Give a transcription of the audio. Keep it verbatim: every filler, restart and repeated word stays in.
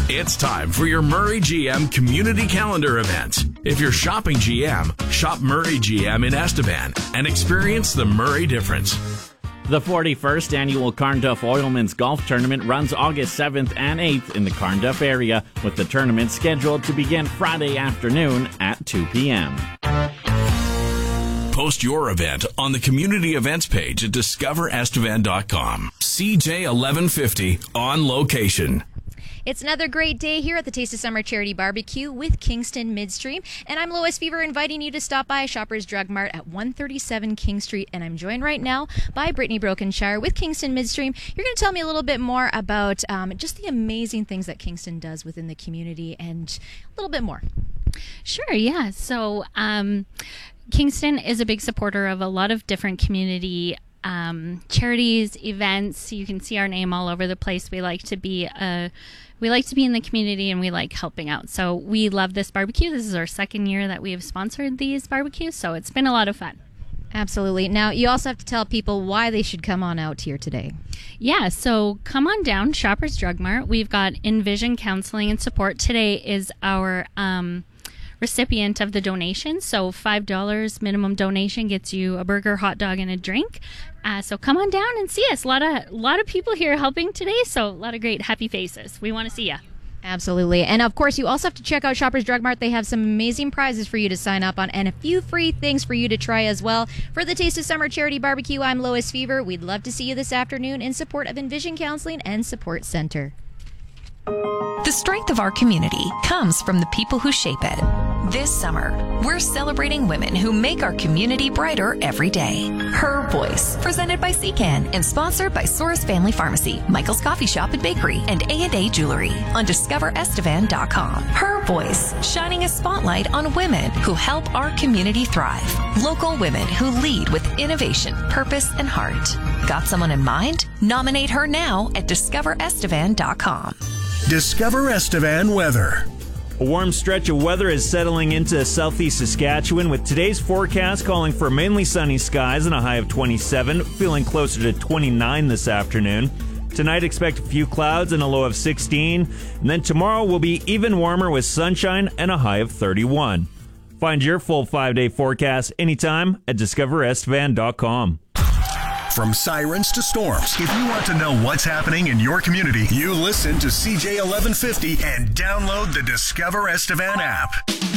It's time for your Murray G M Community Calendar event. If you're shopping G M, shop Murray G M in Estevan and experience the Murray difference. The forty-first Annual Carnduff Oilman's Golf Tournament runs August seventh and eighth in the Carnduff area, with the tournament scheduled to begin Friday afternoon at two p.m. Post your event on the community events page at discover estevan dot com. C J eleven fifty on location. It's another great day here at the Taste of Summer Charity Barbecue with Kingston Midstream, and I'm Lois Fever inviting you to stop by Shoppers Drug Mart at one thirty-seven King Street, and I'm joined right now by Brittany Brokenshire with Kingston Midstream. You're going to tell me a little bit more about um, just the amazing things that Kingston does within the community and a little bit more. Sure, yeah. So um, Kingston is a big supporter of a lot of different community um, charities, events. You can see our name all over the place. We like to be a We like to be in the community, and we like helping out. So we love this barbecue. This is our second year that we have sponsored these barbecues, so it's been a lot of fun. Absolutely. Now, you also have to tell people why they should come on out here today. Yeah, so come on down, Shoppers Drug Mart. We've got Envision Counseling and Support. Today is our um, recipient of the donation, so five dollars minimum donation gets you a burger, hot dog, and a drink. Uh, so come on down and see us. A lot of, a lot of people here helping today, so a lot of great happy faces. We want to see you. Absolutely. And of course, you also have to check out Shoppers Drug Mart. They have some amazing prizes for you to sign up on and a few free things for you to try as well. For the Taste of Summer Charity Barbecue, I'm Lois Fever. We'd love to see you this afternoon in support of Envision Counseling and Support Center. The strength of our community comes from the people who shape it. This summer, we're celebrating women who make our community brighter every day. Her Voice, presented by C CAN and sponsored by Soros Family Pharmacy, Michael's Coffee Shop and Bakery, and A and A Jewelry on discover estevan dot com. Her Voice, shining a spotlight on women who help our community thrive. Local women who lead with innovation, purpose, and heart. Got someone in mind? Nominate her now at discover estevan dot com. Discover Estevan weather. A warm stretch of weather is settling into southeast Saskatchewan, with today's forecast calling for mainly sunny skies and a high of twenty-seven, feeling closer to twenty-nine this afternoon. Tonight, expect a few clouds and a low of sixteen, and then tomorrow will be even warmer with sunshine and a high of thirty-one. Find your full five-day forecast anytime at discover estevan dot com. From sirens to storms, if you want to know what's happening in your community, you listen to C J eleven fifty and download the Discover Estevan app.